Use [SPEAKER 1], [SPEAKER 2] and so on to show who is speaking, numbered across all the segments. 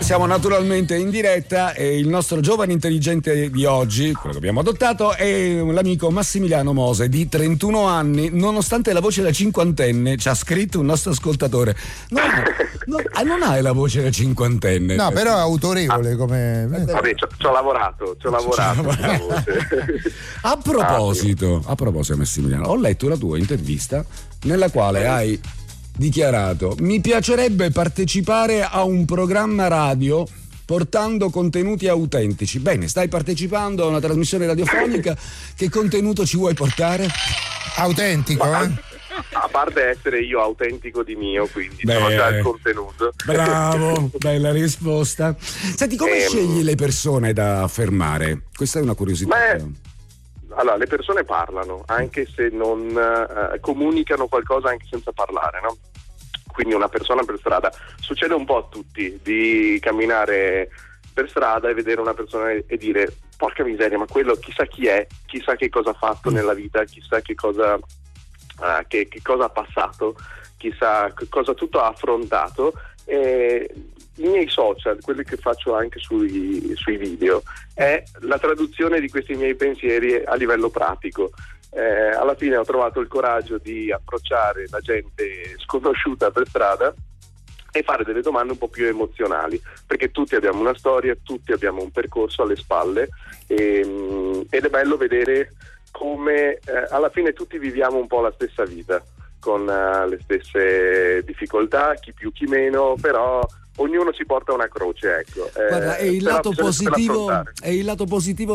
[SPEAKER 1] Siamo naturalmente in diretta e il nostro giovane intelligente di oggi, quello che abbiamo adottato, è l'amico Massimiliano Mose di 31 anni, nonostante la voce da cinquantenne. Ci ha scritto un nostro ascoltatore: non hai la voce da cinquantenne.
[SPEAKER 2] No, però è autorevole come...
[SPEAKER 3] Vabbè, ci ho lavorato sulla voce.
[SPEAKER 1] A proposito Massimiliano, ho letto la tua intervista nella quale hai dichiarato: mi piacerebbe partecipare a un programma radio portando contenuti autentici. Bene, stai partecipando a una trasmissione radiofonica, che contenuto ci vuoi portare?
[SPEAKER 2] Autentico,
[SPEAKER 3] A parte essere io autentico di mio, quindi sono già il contenuto.
[SPEAKER 1] Bravo, bella risposta. Senti, come scegli le persone da fermare? Questa è una curiosità.
[SPEAKER 3] Allora, le persone parlano, anche se non comunicano qualcosa anche senza parlare, no? Quindi una persona per strada, succede un po' a tutti di camminare per strada e vedere una persona e dire: porca miseria, ma quello chissà chi è, chissà che cosa ha fatto nella vita, chissà che cosa che cosa ha passato, chissà che cosa tutto ha affrontato. I miei social, quelli che faccio anche sui video, è la traduzione di questi miei pensieri a livello pratico. Alla fine ho trovato il coraggio di approcciare la gente sconosciuta per strada e fare delle domande un po' più emozionali, perché tutti abbiamo una storia, tutti abbiamo un percorso alle spalle, ed è bello vedere come alla fine tutti viviamo un po' la stessa vita, con le stesse difficoltà, chi più chi meno, però ognuno si porta una croce, ecco.
[SPEAKER 1] Guarda, è il lato positivo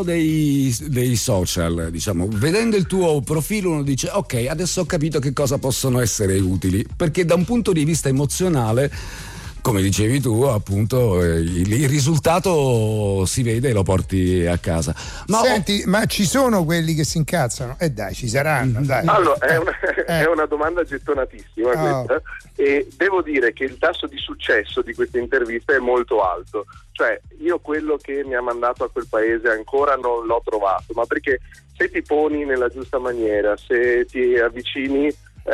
[SPEAKER 1] dei social, diciamo. Vedendo il tuo profilo uno dice: ok, adesso ho capito che cosa possono essere utili, perché da un punto di vista emozionale, come dicevi tu, appunto, il risultato si vede e lo porti a casa.
[SPEAKER 2] Senti, ma ci sono quelli che si incazzano? Dai, ci saranno, dai.
[SPEAKER 3] Allora, è una domanda gettonatissima questa, e devo dire che il tasso di successo di queste interviste è molto alto. Cioè, io quello che mi ha mandato a quel paese ancora non l'ho trovato, ma perché se ti poni nella giusta maniera, se ti avvicini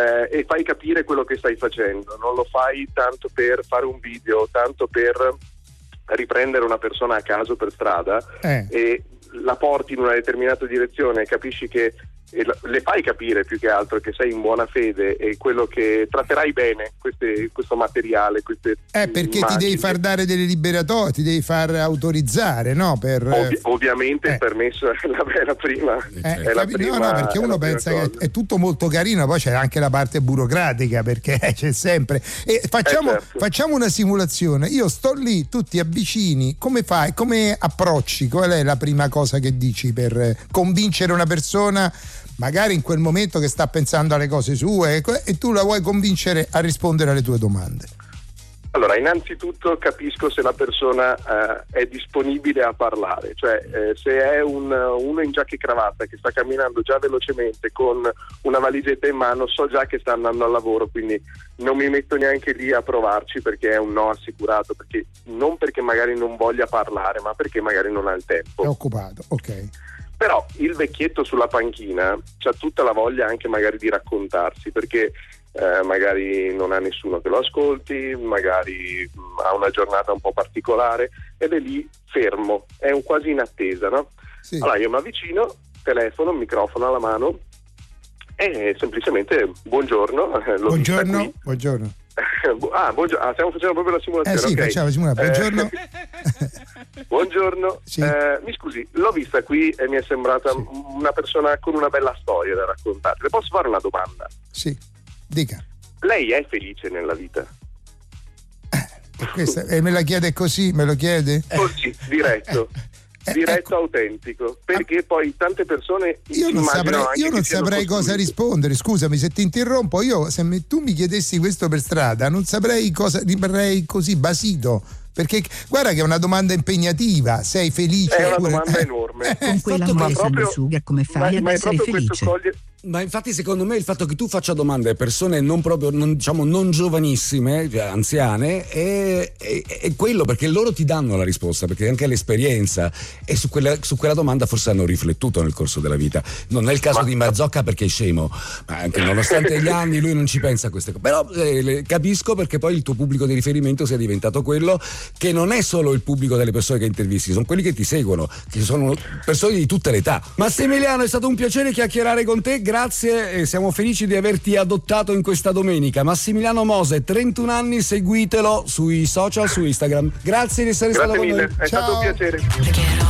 [SPEAKER 3] e fai capire quello che stai facendo, non lo fai tanto per fare un video, tanto per riprendere una persona a caso per strada e la porti in una determinata direzione, capisci che le fai capire più che altro che sei in buona fede e quello che tratterai bene questo materiale, queste
[SPEAKER 2] perché
[SPEAKER 3] immagini.
[SPEAKER 2] Ti devi far dare delle liberatorie, ti devi far autorizzare, no?
[SPEAKER 3] Ovviamente il permesso è la prima. È la prima,
[SPEAKER 2] no, perché uno pensa che è tutto molto carino, poi c'è anche la parte burocratica, perché c'è sempre. E facciamo una simulazione. Io sto lì, tu ti avvicini, come fai? Come approcci? Qual è la prima cosa che dici per convincere una persona, magari in quel momento che sta pensando alle cose sue, e tu la vuoi convincere a rispondere alle tue domande?
[SPEAKER 3] Allora, innanzitutto capisco se la persona è disponibile a parlare, cioè se è uno in giacca e cravatta che sta camminando già velocemente con una valigetta in mano, so già che sta andando al lavoro, quindi non mi metto neanche lì a provarci, perché è un no assicurato, perché non perché magari non voglia parlare, ma perché magari non ha il tempo.
[SPEAKER 2] È occupato, ok.
[SPEAKER 3] Però il vecchietto sulla panchina c'ha tutta la voglia anche magari di raccontarsi, perché magari non ha nessuno che lo ascolti, magari ha una giornata un po' particolare ed è lì fermo, è quasi in attesa, no? Sì. Allora io mi avvicino, telefono, microfono alla mano e semplicemente buongiorno.
[SPEAKER 2] Buongiorno.
[SPEAKER 3] Buongiorno. Stiamo facendo proprio la simulazione.
[SPEAKER 2] Sì,
[SPEAKER 3] okay.
[SPEAKER 2] Facciamo la simulazione. Buongiorno.
[SPEAKER 3] Buongiorno, sì. Mi scusi, l'ho vista qui e mi è sembrata una persona con una bella storia da raccontare. Le posso fare una domanda?
[SPEAKER 2] Sì, dica.
[SPEAKER 3] Lei è felice nella vita?
[SPEAKER 2] E me la chiede così, me lo chiede?
[SPEAKER 3] Così, diretto. Diretto, autentico, perché poi tante persone
[SPEAKER 2] io non saprei cosa rispondere. Scusami se ti interrompo, se tu mi chiedessi questo per strada non saprei cosa, rimarrei così basito, perché guarda che è una domanda impegnativa. Sei felice?
[SPEAKER 3] È una domanda enorme.
[SPEAKER 4] Con quell'amore sanguisuga come fai ad essere felice?
[SPEAKER 1] Ma infatti secondo me il fatto che tu faccia domande a persone non giovanissime, cioè anziane, è quello, perché loro ti danno la risposta, perché anche l'esperienza, e su quella domanda forse hanno riflettuto nel corso della vita. Non è il caso di Marzocca perché è scemo, ma anche nonostante gli anni lui non ci pensa a queste cose. Però capisco perché poi il tuo pubblico di riferimento sia diventato quello che non è solo il pubblico delle persone che intervisti, sono quelli che ti seguono, che sono persone di tutte le età. Massimiliano, è stato un piacere chiacchierare con te, grazie, e siamo felici di averti adottato in questa domenica. Massimiliano Mose, 31 anni, seguitelo sui social, su Instagram. Grazie di essere stato con noi.
[SPEAKER 3] È stato un piacere.